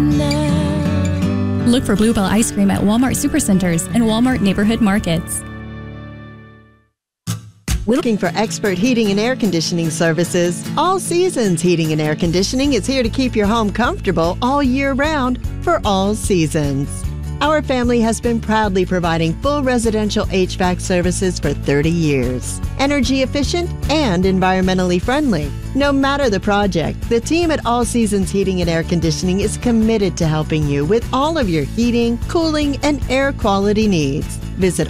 Look for Bluebell ice cream at Walmart Supercenters and Walmart Neighborhood Markets. We're looking for expert heating and air conditioning services. All Seasons Heating and Air Conditioning is here to keep your home comfortable all year round for all seasons. Our family has been proudly providing full residential HVAC services for 30 years. Energy efficient and environmentally friendly. No matter the project, the team at All Seasons Heating and Air Conditioning is committed to helping you with all of your heating, cooling, and air quality needs. Visit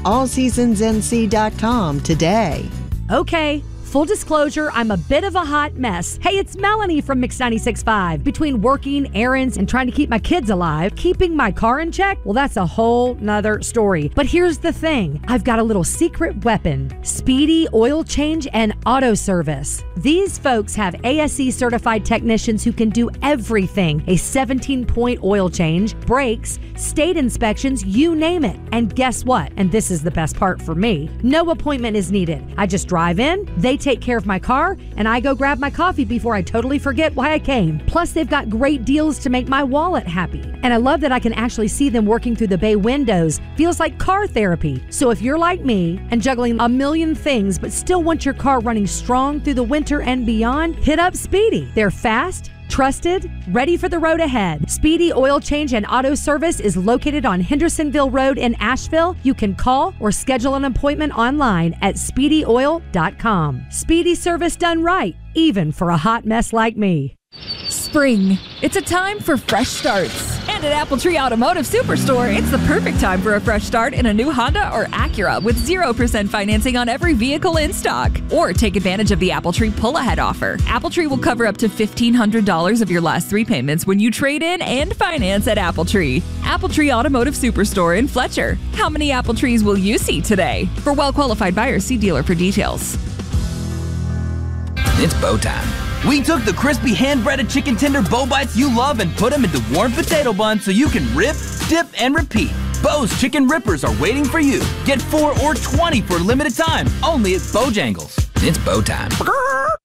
allseasonsnc.com today. Okay, full disclosure, I'm a bit of a hot mess. Hey, it's Melanie from Mix 96.5. Between working, errands, and trying to keep my kids alive, keeping my car in check, well, that's a whole nother story. But here's the thing. I've got a little secret weapon. Speedy Oil Change and Auto Service. These folks have ASE certified technicians who can do everything. A 17-point oil change, brakes, state inspections, you name it. And guess what? And this is the best part for me. No appointment is needed. I just drive in, they take care of my car, and I go grab my coffee before I totally forget why I came. Plus, they've got great deals to make my wallet happy. And I love that I can actually see them working through the bay windows. Feels like car therapy. So if you're like me and juggling a million things but still want your car running strong through the winter and beyond, hit up Speedy. They're fast, trusted, ready for the road ahead. Speedy Oil Change and Auto Service is located on Hendersonville Road in Asheville. You can call or schedule an appointment online at speedyoil.com. Speedy service done right, even for a hot mess like me. Spring. It's a time for fresh starts. And at Apple Tree Automotive Superstore, it's the perfect time for a fresh start in a new Honda or Acura with 0% financing on every vehicle in stock. Or take advantage of the Apple Tree pull-ahead offer. Apple Tree will cover up to $1,500 of your last 3 payments when you trade in and finance at Apple Tree. Apple Tree Automotive Superstore in Fletcher. How many Apple Trees will you see today? For well-qualified buyers, see dealer for details. It's bow time. We took the crispy hand-breaded chicken tender bow bites you love and put them into warm potato buns so you can rip, dip, and repeat. Bo's Chicken Rippers are waiting for you. Get 4 or 20 for a limited time, only at Bojangles. It's bow time.